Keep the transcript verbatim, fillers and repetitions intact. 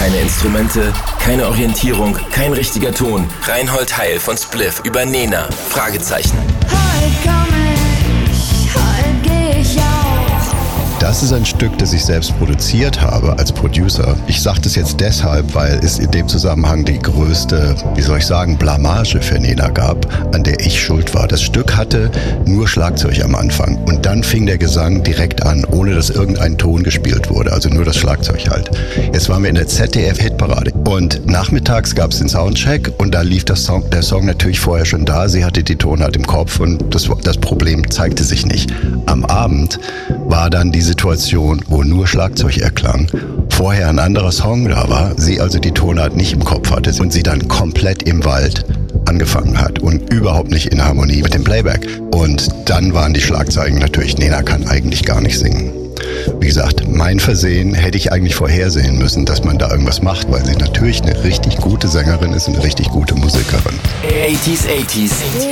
Keine Instrumente, keine Orientierung, kein richtiger Ton. Reinhold Heil von Spliff über Nena. Fragezeichen. Heute komm ich, heute geh ich auch. Das ist ein Stück, das ich selbst produziert habe als Producer. Ich sage das jetzt deshalb, weil es in dem Zusammenhang die größte, wie soll ich sagen, Blamage für Nena gab, an der ich schuld war. Das Stück hatte nur Schlagzeug am Anfang und dann fing der Gesang direkt an, ohne dass irgendein Ton gespielt wurde, also nur das Schlagzeug halt. Jetzt waren wir in der Z D F-Hitparade und nachmittags gab es den Soundcheck und da lief das Song, der Song natürlich vorher schon da. Sie hatte die Tonart im Kopf und das, das Problem zeigte sich nicht. Am Abend war dann die Situation, wo nur Schlagzeug erklang, vorher ein anderer Song da war, sie also die Tonart nicht im Kopf hatte und sie dann komplett im Wald angefangen hat und überhaupt nicht in Harmonie mit dem Playback. Und dann waren die Schlagzeilen natürlich, Nena kann eigentlich gar nicht singen. Wie gesagt, mein Versehen hätte ich eigentlich vorhersehen müssen, dass man da irgendwas macht, weil sie natürlich eine richtig gute Sängerin ist und eine richtig gute Musikerin. achtziger, achtziger.